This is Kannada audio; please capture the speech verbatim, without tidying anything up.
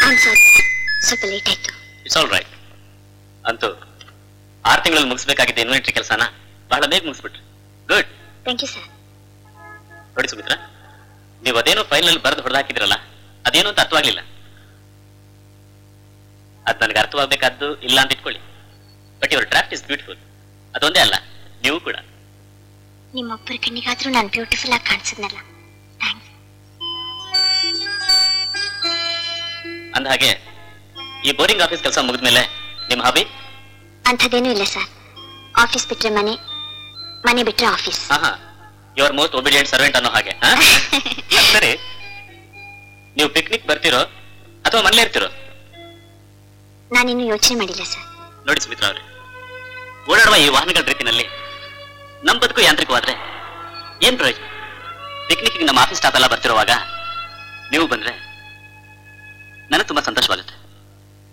ಸ್ವಲ್ಪ ಲೇಟ್ ಆಯ್ತು. It's all right. ಅಂತೂ ಆರು ತಿಂಗಳಲ್ಲಿ ಮುಗಿಸ್ಬೇಕಾಗಿದ್ದ ಇನ್ವೆಂಟ್ರಿ ಕೆಲಸನ ಬಹಳ ಬೇಗ ಮುಗಿಸ್ಬಿಟ್ರಿ. ಗುಡ್. Thank you sir. ನೋಡಿ ಸುಮಿತ್ರಾ, ನೀವು ಅದೇನೋ ಫೈನಲ್ ಬರೆದು ಹೊಡೆದಾಕಿದ್ರಲ್ಲ, ಅದೇನೋ ಅಂತ ಅರ್ಥವಾಗ್ಲಿಲ್ಲ. ಅದು ನನಗೆ ಅರ್ಥವಾಗಬೇಕಾದ್ದು ಇಲ್ಲ ಅಂತ ಇಟ್ಕೊಳ್ಳಿ. But your draft is beautiful. ಅದೊಂದೇ ಅಲ್ಲ, ನೀವು ಕೂಡ. ನಿಮ್ಮೊಬ್ಬರ ಕಣ್ಣಿಗಾದ್ರೂ ನಾನು ಬ್ಯೂಟಿಫುಲ್ ಆಗಿ ಕಾಣಿಸಿದ್ನಲ್ಲ, ಥ್ಯಾಂಕ್ಸ್. ಅಂದ ಹಾಗೆ ಈ ಬೋರಿಂಗ್ ಆಫೀಸ್ ಕೆಲಸ ಮುಗಿದ್ಮೇಲೆ ನಿಮ್ಮ ಹಾಬಿ? ಅಂಥದ್ದೇನೂ ಇಲ್ಲ ಸರ್. ಆಫೀಸ್ ಬಿಟ್ರೆ ಮನೆ, ಮನೆ ಬಿಟ್ರೆ ಆಫೀಸ್. ಹಾ, ಯುವರ್ ಮೋಸ್ಟ್ ಒಬಿಡಿಯಂಟ್ ಸರ್ವೆಂಟ್ ಅನ್ನೋ ಹಾಗೆ. ಸರಿ, ನೀವು ಪಿಕ್ನಿಕ್ ಬರ್ತಿರೋ ಅಥವಾ ಮನೇಲಿ ಇರ್ತಿರೋ? ನಾನಿನ್ನು ಯೋಚನೆ ಮಾಡಿಲ್ಲ ಸರ್. ನೋಡಿ ಸುಮಿತ್ರಾ ಅವರೇ, ಓಡಾಡುವ ಈ ವಾಹನಗಳ ರೀತಿನಲ್ಲಿ ನಮ್ಮ ಬದುಕು ಯಾಂತ್ರಿಕವಾದ್ರೆ ಏನ್ ಪ್ರಯೋಜನ? ಪಿಕ್ನಿಕ್ ನಮ್ಮ ಆಫೀಸ್ ಸ್ಟಾಫ್ ಎಲ್ಲ ಬರ್ತಿರುವಾಗ ನೀವು ಬಂದ್ರೆ ನನಗೆ ತುಂಬಾ ಸಂತೋಷವಾಗುತ್ತೆ.